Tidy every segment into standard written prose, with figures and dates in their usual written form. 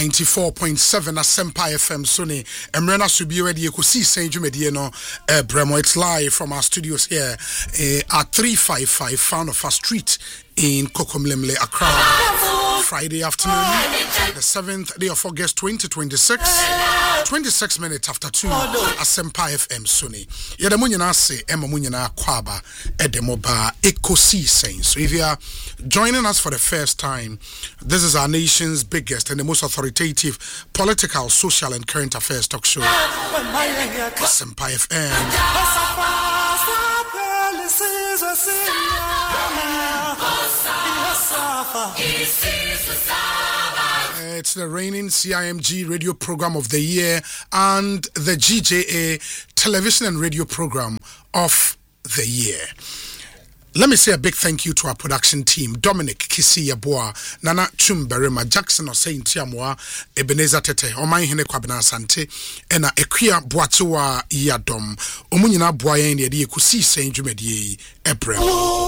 94.7 Asempa FM Sony Emrena Subiwe de Ekusi Saint Jumedie no Bremo. It's live from our studios here at 355 Founder Street in Kokomlemle, Accra. Friday afternoon, the 7th day of August 2026, 26 minutes after 2, Asempa FM Sony. Yedamunyana se Emma Munyana Kwaba Edemoba Ekosi Saint. So if you are joining us for the first time, this is our nation's biggest and the most authoritative political, social and current affairs talk show, Asempa FM. It's the reigning CIMG radio program of the year and the GJA television and radio program of the year. Let me say a big thank you to our production team, Dominic Kisi Yaboa, Nana Chumberema, Jackson Osain Tiamwa, Ebenezer Tete, Omaihene Kwabena Sante, Ena Ekia Boatua Yadom, Omunina Boyen Yedi Kusi Saint Jumedie, April.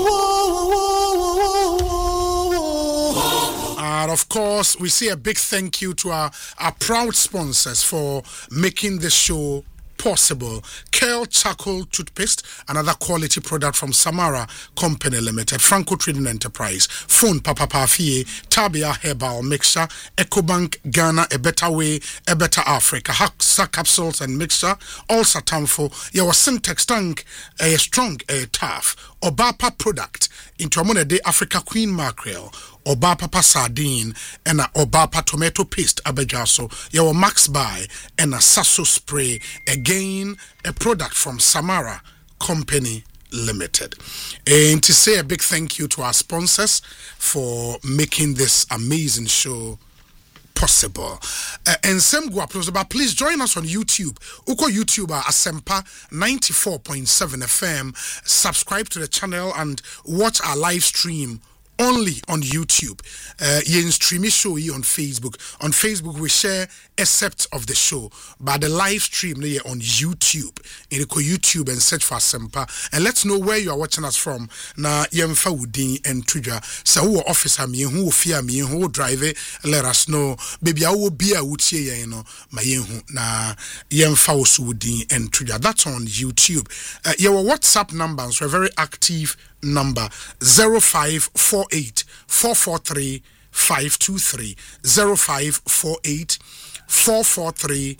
And of course, we say a big thank you to our proud sponsors for making this show possible. Curl Charcoal Toothpaste, another quality product from Samara Company Limited, Franco Trading Enterprise, Phone Papa Pafie, Tabia Herbal Mixture, EcoBank Ghana, A Better Way, A Better Africa, Haxa Capsules and Mixture, also Tamfo, your Syntex Tank, a strong, a tough, Obapa product, into Amone de Africa Queen Mackerel, Obapa sardine and a Obapa tomato paste abejaso, your Max Buy and a Sasso spray, again a product from Samara Company Limited. And to say a big thank you to our sponsors for making this amazing show possible. And some but please join us on YouTube. Uko YouTuber Asempa 94.7 FM. Subscribe to the channel and watch our live stream only on YouTube. Yen streamy show on Facebook. On Facebook we share excerpts of the show, but the live stream here on YouTube. You go YouTube and search for Asempa and let's know where you are watching us from. Na yemfa wudin and tuja. So who officer me, who fear me, who drive it, let us know. Baby I will be a wutie you know my na yemfa wudin and tuja. That's on YouTube. Your WhatsApp numbers were very active. Number 0548 443 523 0548 443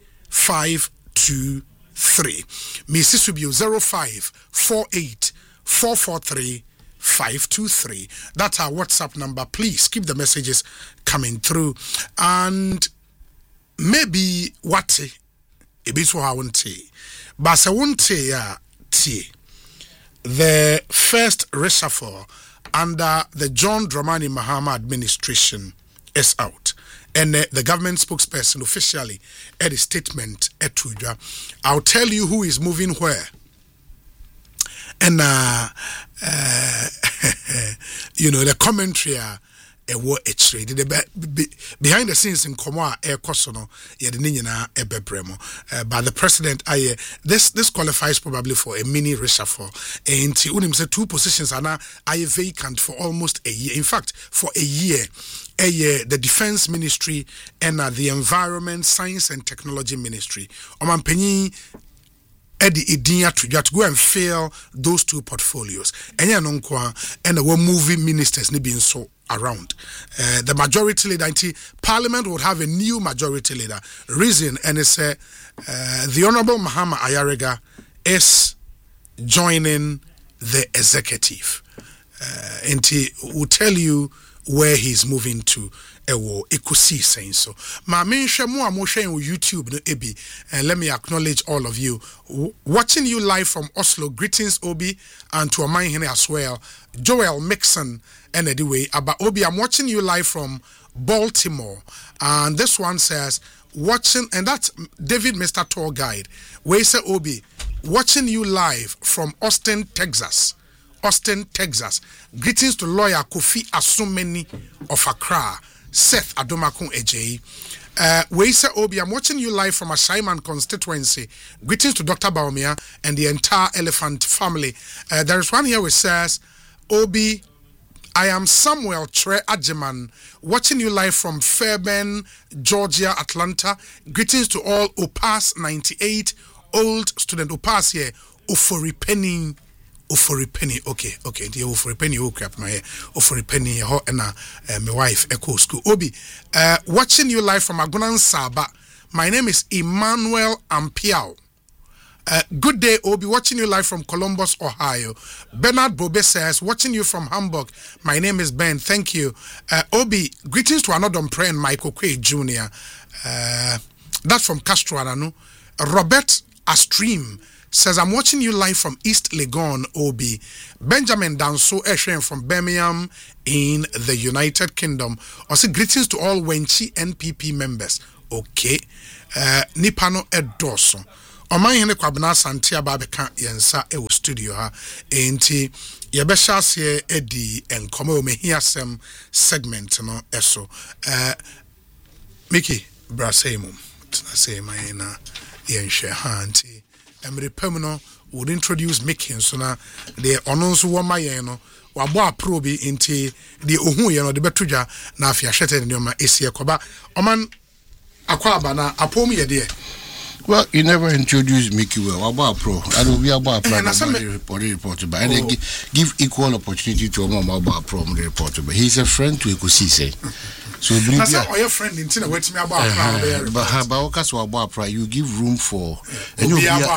523. Mrs. Subio 0548 443 523. That's our WhatsApp number. Please keep the messages coming through. And maybe what a bit so I won't say, but I won't say the first reshuffle under the John Dramani Mahama administration is out. And the government spokesperson officially at a statement at Tuja, I'll tell you who is moving where. And, you know, the commentary war behind the scenes in Komwa air kosono yedinina ebebremo but the president this qualifies probably for a mini reshuffle and unim say two positions are now vacant for almost a year. In fact, for a year the Defense Ministry and the Environment, Science and Technology Ministry. Omampenyi Eddie Idinya to go and fill those two portfolios. And the movie ministers need being so around. The majority leader, Parliament would have a new majority leader. Reason, and it's the Honorable Mahama Ayarega is joining the executive. And he will tell you where he's moving to. Ekusi saying so. Ma mention more on YouTube no Ebi, and let me acknowledge all of you watching you live from Oslo. Greetings Obi and to Omaihene as well. Joel Mixon and anyway about Obi. I'm watching you live from Baltimore, and this one says watching, and that's David Mr. Tour Guide. Where say Obi watching you live from Austin, Texas. Austin, Texas. Greetings to lawyer Kofi Asumeni of Accra. Seth Adomakun Ejei. Weisa Obi, I'm watching you live from a Ashaiman constituency. Greetings to Dr. Baumia and the entire Elephant family. There is one here which says, Obi, I am Samuel Tre Ajeman, watching you live from Fairbairn, Georgia, Atlanta. Greetings to all OPAS 98 old student OPAS here. Ofori Penny. Okay. The Ofori Penny. Okay, my Ofori Penny. Ho na my wife echo school. Obi, watching you live from Agunan Saba. My name is Emmanuel Ampiao. Good day, Obi. Watching you live from Columbus, Ohio. Bernard Bobe says, watching you from Hamburg. My name is Ben. Thank you. Obi, greetings to another prayer and Michael Quay Jr. That's from Castro Arano. Robert Astream says, I'm watching you live from East Legon, Obi. Benjamin Danso Eshen from Birmingham in the United Kingdom. Also, greetings to all Wenchi NPP members. Okay. Nipano Edoso. Oman hene kwabena santia ba beka yensa e wo studio ha enti ye be shase edi enkoma o mehiasem segment no eso Mickey Brasemo say my na yenhwe ha enti emre pam no would introduce Mickey so na the ono so wo mayen no wabo aprobi enti the ohu ye no de betodwa na afia hwete ne ma esie koba oman akwa aba na apom ye de. Well, you never introduced Mickey well. About pro, and we are about pro. Reporter, but and give equal opportunity to about pro reporter. But he's a friend to Ekusise. So bring your friend in Tina. Wait me about pro. But how about Kaso about pro? You give room for. And you yeah.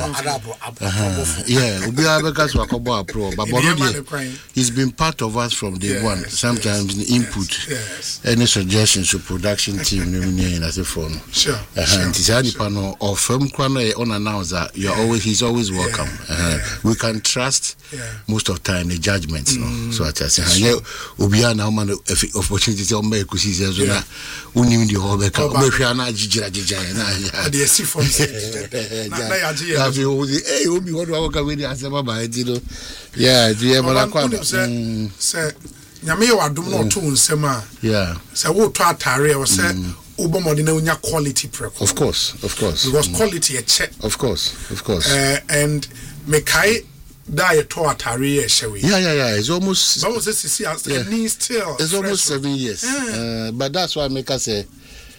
We are because we about pro. But he's been part of us from day one. Sometimes the input, any suggestions to production team, as a phone. Sure. Or firm unannounced that he's always welcome. We can trust most of the time the judgments. So I just say, Obiana man opportunity to make kusize zona unimdi hobeka obehwana jijira na the see from na ya ji obi what waka we dey asema ba etino the mara kwa say nyame wa dum no to nsem a say wo to atare o say ubomodi na unya quality prep. Of course. Because quality a check. Of course. And mekai die to atari shewe. Yeah. It's almost. But was still. It's almost 7 years. But that's why I make us say.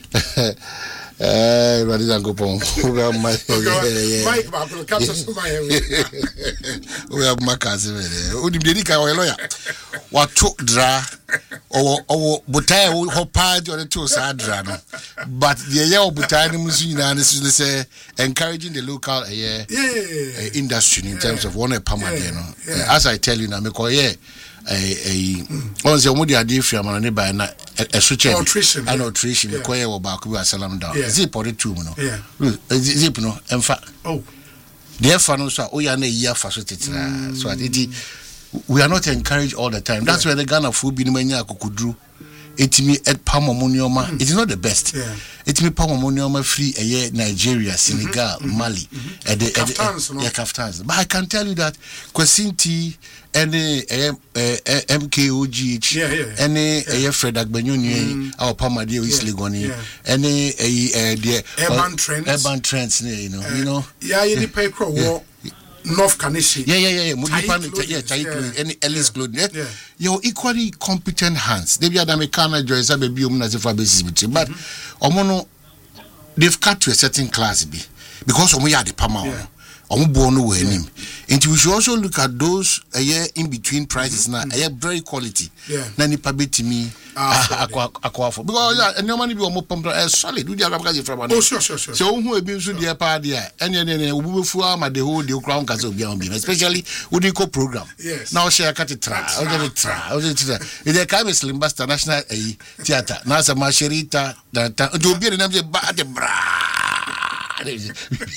Radizan Gopon. Mike Babel capture somebody. We have Macas. Udim Dedica or a lawyer. What took dra or Butai hopad or the two sad drama. But the yellow Butai Musina say encouraging the local industry in terms of one a Pamadeno. As I tell you now, because once you move the idea from a neighbor a switch nutrition because you back we are salam down zip or the two zip no in fact the fun so we are na year facility so we are not encouraged all the time. That's where the Ghana food be mania kukudru etimi et palmonioma it is not the best etimi palmonioma free a year Nigeria, Senegal, Mali Kaftans. But I can tell you that Kwasinti any MKOGH any Fred Agbenyoni our Palmadio East Legoni any the urban trends you know you pay war North Kanishi. Any Ellis clothing. You're equally competent hands. They be Americana joys, but they've cut to a certain class because we are the Pama. And we should also look at those in between prices now. Very quality. Nani pabeti me aqua because no money be more solid. Do the from one. Sure. So who have been to the party? And the whole the crown castle beyond me, especially with the program. Yes. Now share cut it try. It's a kind of Slim Basta National Theatre. Now some Masherita that to be the name of bad bra. It's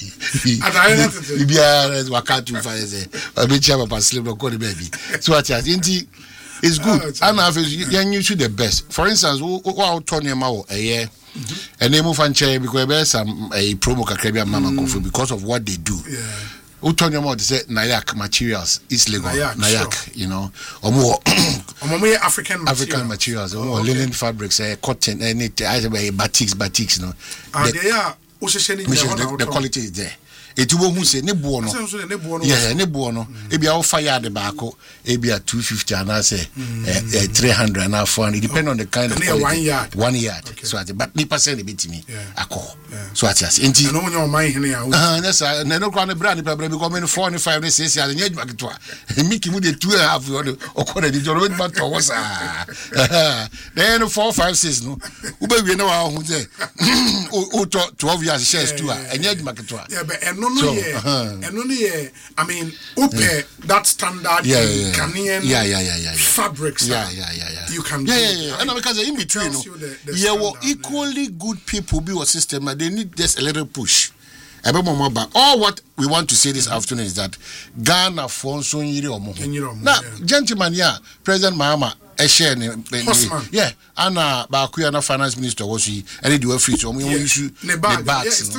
good. And you should the best. For instance, Tony Mao a year and they move and chair because some a promo Mama because of what they do. Utonyo Mao say Nayak materials is legal. Nayak, you know, or more African materials, or linen fabrics, cotton, any batiks, no. The quality is there. eti wo hu se ne boɔ no yeah ne boɔ no ebi a wo fa yard baako ebi a 250 and I say 300 and 400 depend on the kind of quality. 1 yard okay. So at but nipa say ne betimi akọ so at as enti no onye o man hene a yes na no kwa ne brand nipa bra because me 4 and 5 ne 6 yard nya adwuma keto a miki mu de 2.5 okọ na di joro me to wo sa then 4 5 6 no wo be wie na wa hu say o 12 years shares too a nya adwuma keto a yeah but eno no ye I mean open that standard Ghanaian fabrics you can and because in between were equally good people be your system and they need just a little push. All what we want to say this afternoon is that Ghana for so now gentlemen President Mahama share yeah Anna Bakuyana finance minister was he and they were free so we issue the bags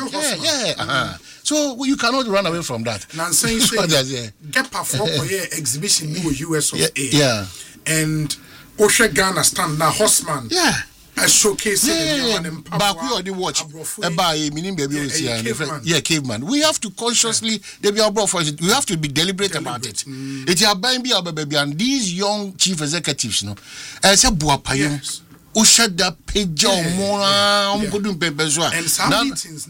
so you cannot run away from that. Nancy get perform for exhibition in US of A and Osha Ghana stand now horseman a showcase Baku or the watch by meaning baby caveman. We have to consciously we have to be deliberate about it. It's a baby and these young chief executives as a buapayos Ushada Pejo Mora and some meetings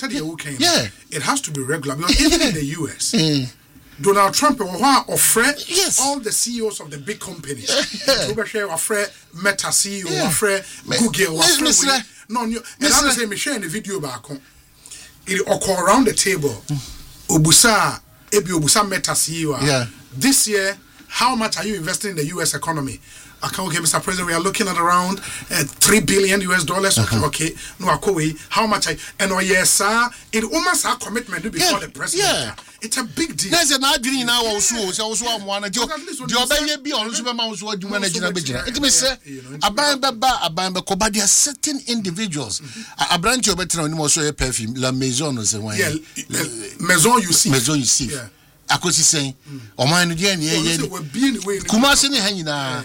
it has to be regular because even in the US Donald Trump offer all the CEOs of the big companies. Offer Meta CEO, offer Google, no, and I say me share in the video back on. It occur around the table. Obusa Meta CEO. This year, how much are you investing in the US economy? Okay, Mr. President, we are looking at around $3 billion US. Okay, no, how much? Yes, sir. It almost a commitment before the president. It's a big deal. There's an argument now also. I'm one of your baby on Superman's what you manage in a bit. It may say, but there are certain individuals. A branch of veteran also a perfume, La Maison or somewhere. Maison, you see. I could say, or mine again, Kumasi Hangina.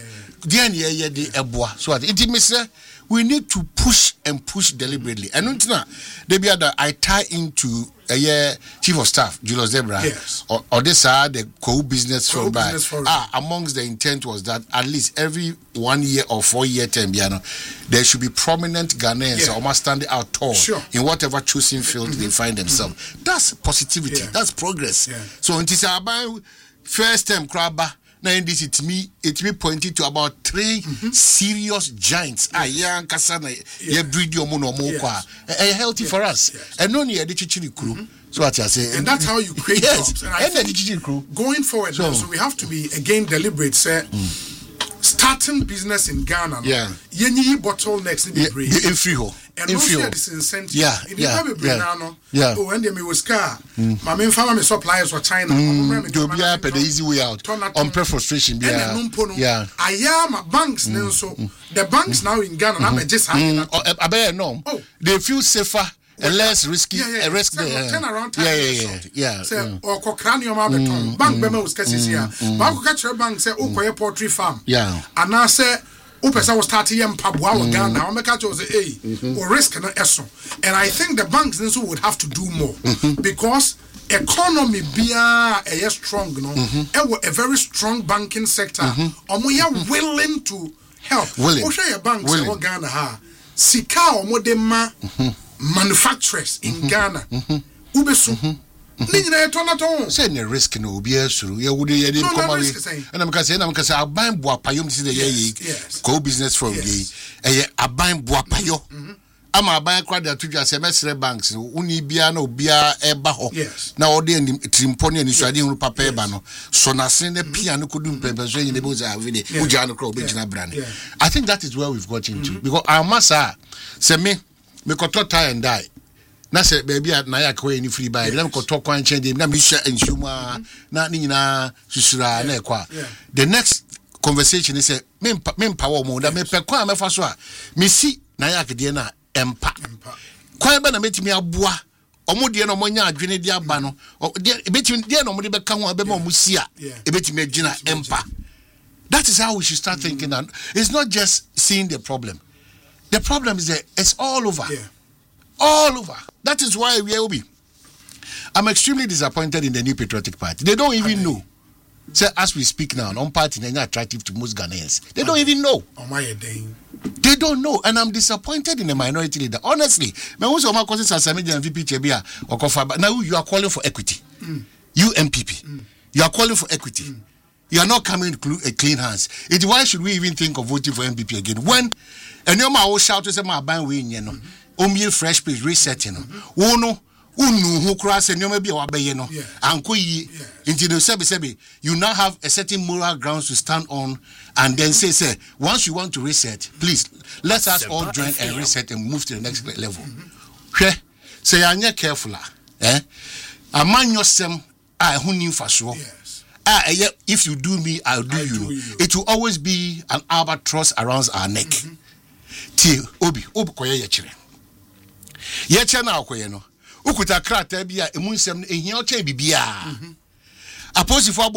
So it means we need to push deliberately. And I tie into Chief of Staff Julius Debra or this the co-business forum. Amongst the intent was that at least every 1 year or 4 year term, there should be prominent Ghanaians almost standing out tall in whatever choosing field they find themselves. That's positivity. That's progress. So until I first term crabba. Now in this it me pointed to about 3 serious giants. Young Kasana, breed your mono healthy for us. And no near the Chichiri crew. So what I say, and that's how you create jobs. And I think going forward, so we have to be again deliberate. Say, starting business in Ghana. Yenyi bottlenecks in the in freehold. And also this incentive. Oh, and me was car. My main family suppliers were China. To be up the easy way out. On frustration. I am banks now. So the banks now in Ghana, I'm just they feel safer. And less risky, risk there. Turn around time. Say, or cranium bank bema was cases here. Bank catch your bank say, oh, poultry farm. And now say, Upesa was starting Pabua Ghana. I'll make or risk and eso. And I think the banks also would have to do more because economy be a strong, a very strong banking sector. We are willing to help. Osha banks in Ghana ha. Sika omodema manufacturers in Ghana. Ubesu. Say no risk no be suru. You would come away. And I'm saying I buy Buapayum see the co-business from the I buy Buapayo. I'm a buy crowd that to just semester banks. Uni bia no bia eba ho. Now all the trimponi and Israeli papa bano. So na send the piano couldn't pay so in the boza video. Ujano crow brand. I think that is where we've got into because our massa say me koto tie and die. Na say baby na ya kwa ni free buy. Na koto kwan change na me share ensuma na ni nyina susura na ekwa. The next conversation is say me power mo da me pe kwa me fa so a me si na ya kede na empa. Kwan ba na metimi aboa omo de na omo nya adwene de aba no ebetimi de na omo de beka ho abema omo si a ebetimi agina empa. That is how we should start thinking. And it's not just seeing the problem. The problem is that it's all over. All over. That is why we will be. I'm extremely disappointed in the New Patriotic Party. They don't even know. So as we speak now, non-party is attractive to most Ghanaians. They don't even know. They don't know, and I'm disappointed in the minority leader. Honestly, now you are calling for equity. You MPP, you are calling for equity. You are not coming to clean hands. Why should we even think of voting for MPP again? When and you will shout to say my ban win, you know, meal fresh place resetting. No. Who cross and you may be you now have a certain moral grounds to stand on and then say once you want to reset, please let us all join and reset and move to the next level. Say you're careful, a man yourself who for sure. If you do me, I'll do you. It will always be an albatross around our neck. Till obi koye yechire. Yeche na koye no. Ukuta krata bia emunsem ehia oche bibia. Apostle